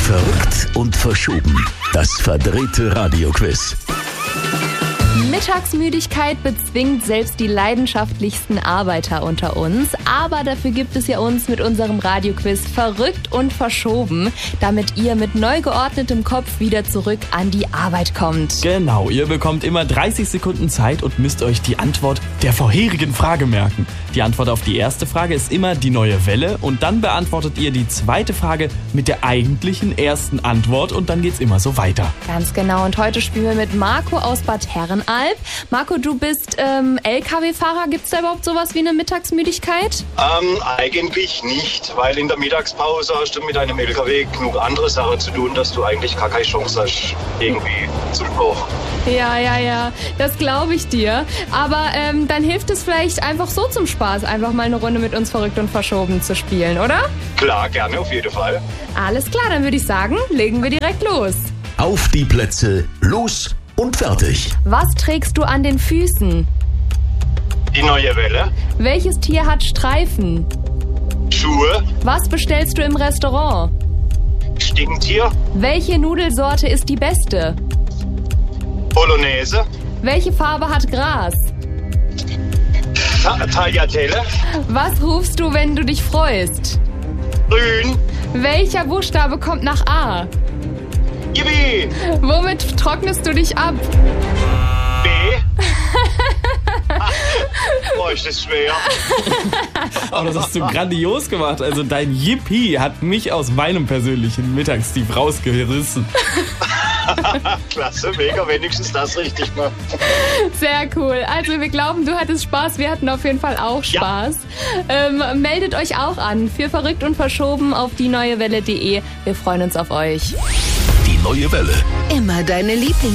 Verrückt und verschoben. Das verdrehte Radioquiz. Mittagsmüdigkeit bezwingt selbst die leidenschaftlichsten Arbeiter unter uns. Aber dafür gibt es ja uns mit unserem Radioquiz Verrückt und verschoben, damit ihr mit neu geordnetem Kopf wieder zurück an die Arbeit kommt. Genau, ihr bekommt immer 30 Sekunden Zeit und müsst euch die Antwort der vorherigen Frage merken. Die Antwort auf die erste Frage ist immer die neue Welle und dann beantwortet ihr die zweite Frage mit der eigentlichen ersten Antwort und dann geht's immer so weiter. Ganz genau, und heute spielen wir mit Marco aus Bad Herrenalb. Marco, du bist LKW-Fahrer. Gibt es da überhaupt sowas wie eine Mittagsmüdigkeit? Eigentlich nicht, weil in der Mittagspause hast du mit deinem LKW genug andere Sachen zu tun, dass du eigentlich gar keine Chance hast, irgendwie zum Kochen. Ja, das glaube ich dir. Aber dann hilft es vielleicht einfach so zum Spaß, einfach mal eine Runde mit uns Verrückt und Verschoben zu spielen, oder? Klar, gerne, auf jeden Fall. Alles klar, dann würde ich sagen, legen wir direkt los. Auf die Plätze, los und fertig. Was trägst du an den Füßen? Die neue Welle, Welches Tier hat Streifen? Schuhe, Was bestellst du im Restaurant? Stinktier, Welche Nudelsorte ist die beste? Bolognese, Welche Farbe hat Gras? Tagliatelle, Was rufst du, wenn du dich freust? Grün, Welcher Buchstabe kommt nach A? Yippie, Womit trocknest du dich ab? B. Boah, ist das schwer. Aber das hast du grandios gemacht. Also dein Yippie hat mich aus meinem persönlichen Mittagstief rausgerissen. Klasse, mega, wenigstens das richtig gemacht. Sehr cool. Also wir glauben, du hattest Spaß. Wir hatten auf jeden Fall auch Spaß. Ja. Meldet euch auch an für Verrückt und Verschoben auf dieneuewelle.de. Wir freuen uns auf euch. Die neue Welle. Immer deine Lieblings